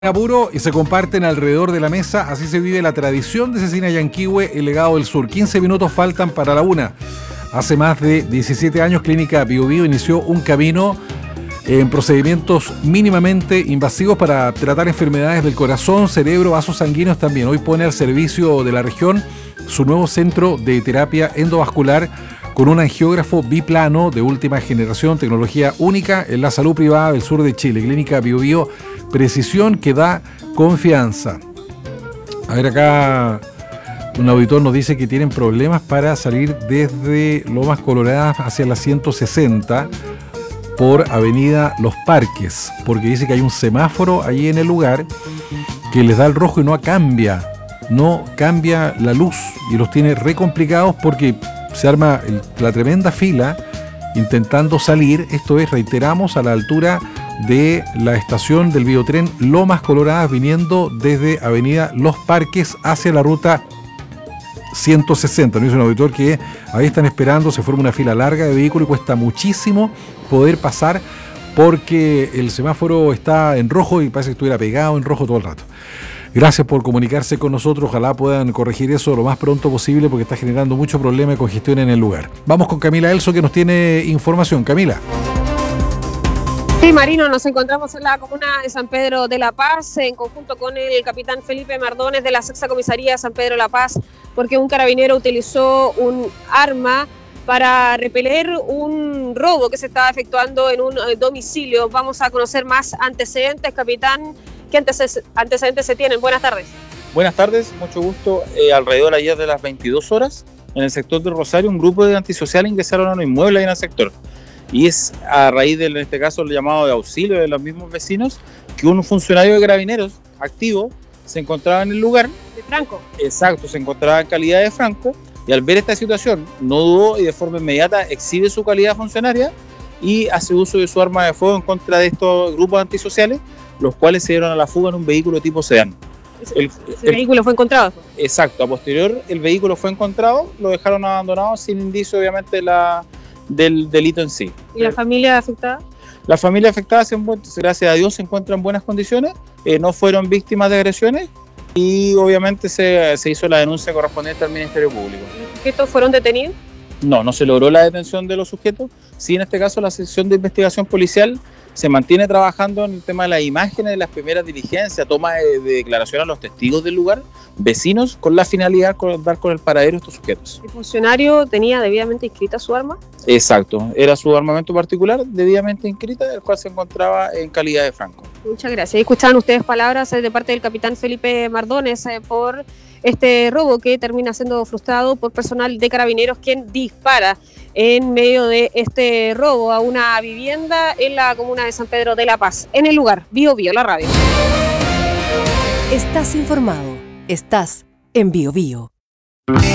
apuro y se comparten alrededor de la mesa. Así se vive la tradición de Cecina Yanquihue, el legado del sur. 15 minutos faltan para la 1. Hace más de 17 años, Clínica Bio Bio inició un camino en procedimientos mínimamente invasivos para tratar enfermedades del corazón, cerebro, vasos sanguíneos también. Hoy pone al servicio de la región su nuevo centro de terapia endovascular con un angiógrafo biplano de última generación, tecnología única en la salud privada del sur de Chile. Clínica Bio Bio, precisión que da confianza. A ver, acá un auditor nos dice que tienen problemas para salir desde Lomas Coloradas hacia la 160 por Avenida Los Parques, porque dice que hay un semáforo allí en el lugar que les da el rojo y no cambia la luz y los tiene re complicados porque se arma la tremenda fila intentando salir. Esto es, reiteramos, a la altura de la estación del biotren Lomas Coloradas, viniendo desde Avenida Los Parques hacia la ruta 160. No es un auditor que ahí están esperando, se forma una fila larga de vehículos y cuesta muchísimo poder pasar porque el semáforo está en rojo y parece que estuviera pegado en rojo todo el rato. Gracias por comunicarse con nosotros, ojalá puedan corregir eso lo más pronto posible porque está generando mucho problema y congestión en el lugar. Vamos con Camila Elso que nos tiene información. Camila. Sí, Marino, nos encontramos en la comuna de San Pedro de la Paz en conjunto con el capitán Felipe Mardones de la Sexta Comisaría de San Pedro de la Paz, porque un carabinero utilizó un arma para repeler un robo que se estaba efectuando en un domicilio. Vamos a conocer más antecedentes, capitán. ¿Qué antecedentes se tienen? Buenas tardes. Buenas tardes, mucho gusto. Alrededor ayer de las 22 horas, en el sector de Rosario, un grupo de antisociales ingresaron a un inmueble ahí en el sector. Y es a raíz de, en este caso, el llamado de auxilio de los mismos vecinos, que un funcionario de carabineros activo se encontraba en el lugar. ¿De Franco? Exacto, se encontraba en calidad de Franco, y al ver esta situación, no dudó y de forma inmediata exhibe su calidad funcionaria y hace uso de su arma de fuego en contra de estos grupos antisociales, los cuales se dieron a la fuga en un vehículo tipo sedán. ¿El vehículo fue encontrado? Exacto, a posterior el vehículo fue encontrado, lo dejaron abandonado sin indicio obviamente del delito en sí. ¿Y la familia afectada? La familia afectada, gracias a Dios, se encuentra en buenas condiciones, no fueron víctimas de agresiones y obviamente se hizo la denuncia correspondiente al Ministerio Público. ¿Los sujetos fueron detenidos? No se logró la detención de los sujetos. Sí, en este caso la sección de investigación policial se mantiene trabajando en el tema de las imágenes de las primeras diligencias, toma de declaración a los testigos del lugar, vecinos, con la finalidad de dar con el paradero de estos sujetos. ¿El funcionario tenía debidamente inscrita su arma? Exacto, era su armamento particular debidamente inscrita, el cual se encontraba en calidad de Franco. Muchas gracias. Escuchaban ustedes palabras de parte del capitán Felipe Mardones por este robo que termina siendo frustrado por personal de carabineros, quien dispara en medio de este robo a una vivienda en la comuna de San Pedro de la Paz. En el lugar, Bio Bio, la radio. Estás informado, estás en Bio Bio.